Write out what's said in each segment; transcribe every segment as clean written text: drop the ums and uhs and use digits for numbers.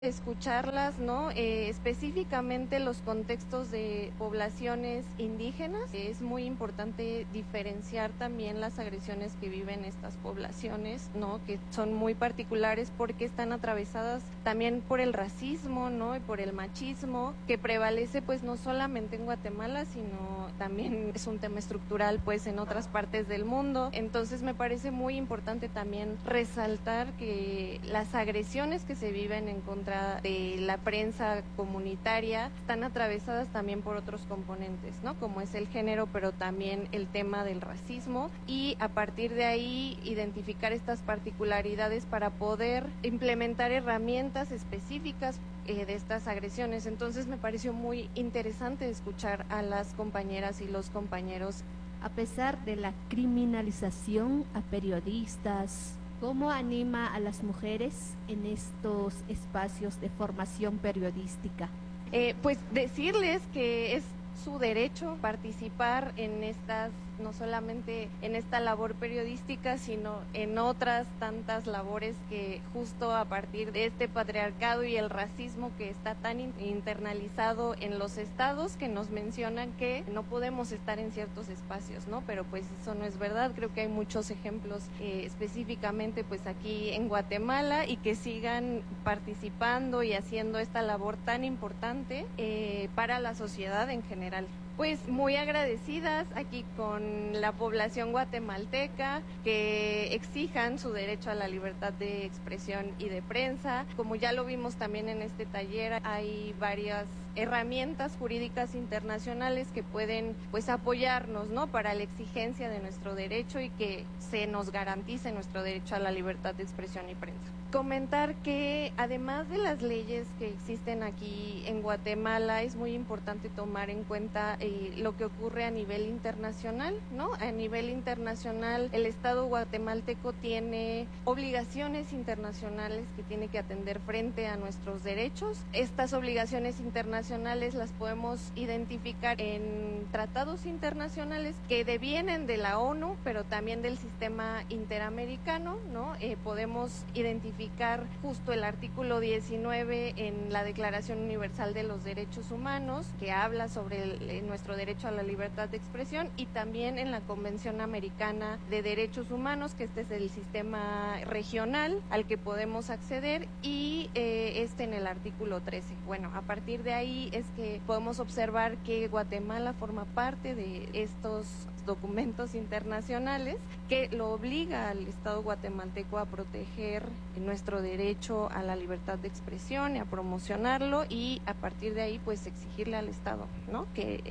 Escucharlas, ¿no? Específicamente los contextos de poblaciones indígenas. Es muy importante diferenciar también las agresiones que viven estas poblaciones, ¿no? Que son muy particulares porque están atravesadas también por el racismo, ¿no? Y por el machismo que prevalece pues no solamente en Guatemala, sino también es un tema estructural pues en otras partes del mundo. Entonces me parece muy importante también resaltar que las agresiones que se viven en contra de la prensa comunitaria están atravesadas también por otros componentes, ¿no? Como es el género, pero también el tema del racismo, y a partir de ahí identificar estas particularidades para poder implementar herramientas específicas de estas agresiones. Entonces me pareció muy interesante escuchar a las compañeras y los compañeros. A pesar de la criminalización a periodistas, ¿cómo anima a las mujeres en estos espacios de formación periodística? Pues decirles que es su derecho participar en estas, no solamente en esta labor periodística, sino en otras tantas labores que justo a partir de este patriarcado y el racismo que está tan internalizado en los estados, que nos mencionan que no podemos estar en ciertos espacios, ¿no? Pero pues eso no es verdad. Creo que hay muchos ejemplos específicamente pues aquí en Guatemala, y que sigan participando y haciendo esta labor tan importante para la sociedad en general. Pues muy agradecidas aquí con la población guatemalteca, que exijan su derecho a la libertad de expresión y de prensa. Como ya lo vimos también en este taller, hay varias herramientas jurídicas internacionales que pueden pues apoyarnos, ¿no? Para la exigencia de nuestro derecho y que se nos garantice nuestro derecho a la libertad de expresión y prensa. Comentar que además de las leyes que existen aquí en Guatemala, es muy importante tomar en cuenta lo que ocurre a nivel internacional, ¿no? A nivel internacional, el Estado guatemalteco tiene obligaciones internacionales que tiene que atender frente a nuestros derechos. Estas obligaciones internacionales las podemos identificar en tratados internacionales que devienen de la ONU, pero también del sistema interamericano, ¿no? Podemos identificar justo el artículo 19 en la Declaración Universal de los Derechos Humanos, que habla sobre nuestro derecho a la libertad de expresión, y también en la Convención Americana de Derechos Humanos, que este es el sistema regional al que podemos acceder, y en el artículo 13. Bueno, a partir de ahí es que podemos observar que Guatemala forma parte de estos documentos internacionales que lo obliga al Estado guatemalteco a proteger nuestro derecho a la libertad de expresión y a promocionarlo, y a partir de ahí pues exigirle al Estado, ¿no?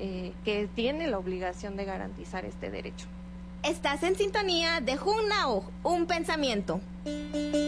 Que tiene la obligación de garantizar este derecho. Estás en sintonía de Junnao, un pensamiento.